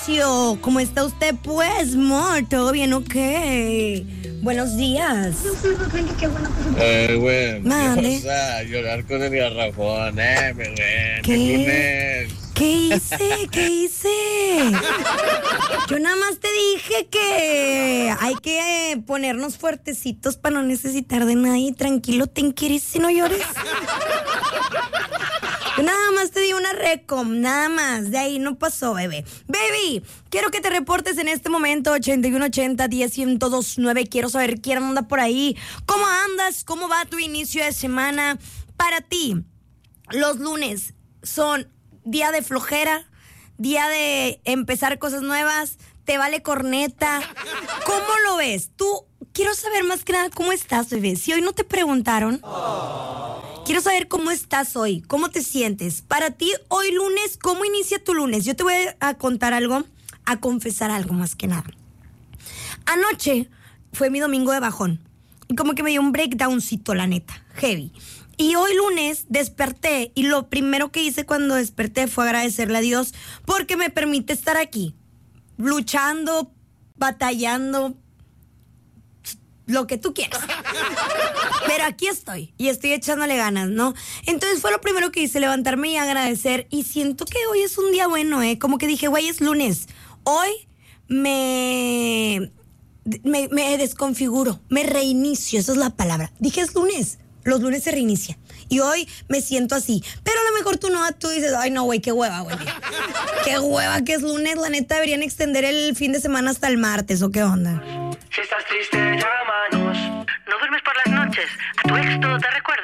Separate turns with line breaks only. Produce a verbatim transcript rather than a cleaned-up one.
inicio. ¿Cómo está usted, pues, amor? ¿Todo bien o qué? Buenos días.
Eh, güey.
Mande.
O sea, llorar con el garrafón, eh, güey.
¿Qué? ¿Qué hice? ¿Qué hice? Yo nada más te dije que hay que ponernos fuertecitos para no necesitar de nadie. Tranquilo, ten quieres si no llores. Yo nada más te di una recom, nada más. De ahí no pasó, bebé. Baby, quiero que te reportes en este momento. ochenta y uno ochenta, diez, ciento dos, nueve. Quiero saber quién anda por ahí. ¿Cómo andas? ¿Cómo va tu inicio de semana? Para ti, los lunes son día de flojera, día de empezar cosas nuevas. ¿Te vale corneta? ¿Cómo lo ves? Tú, quiero saber más que nada cómo estás, bebé. Si hoy no te preguntaron... Quiero saber cómo estás hoy, cómo te sientes. Para ti, hoy lunes, ¿cómo inicia tu lunes? Yo te voy a contar algo, a confesar algo más que nada. Anoche fue mi domingo de bajón. Y como que me dio un breakdowncito, la neta, heavy. Y hoy lunes desperté y lo primero que hice cuando desperté fue agradecerle a Dios porque me permite estar aquí, luchando, batallando, lo que tú quieras. Pero aquí estoy y estoy echándole ganas, ¿no? Entonces fue lo primero que hice, levantarme y agradecer. Y siento que hoy es un día bueno, ¿eh? Como que dije, güey, es lunes. Hoy me, me, me desconfiguro, me reinicio, esa es la palabra. Dije, es lunes, los lunes se reinician. Y hoy me siento así. Pero a lo mejor tú no, tú dices, ay no, güey, qué hueva, güey. Qué hueva que es lunes, la neta deberían extender el fin de semana hasta el martes, ¿o qué onda?
Si estás triste, llámanos. ¿No duermes por las noches? ¿A tu ex todo te recuerda?